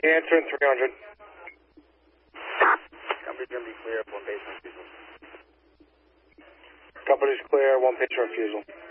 answering 300. Company's going to be clear, one patient refusal. Company's clear, one patient refusal.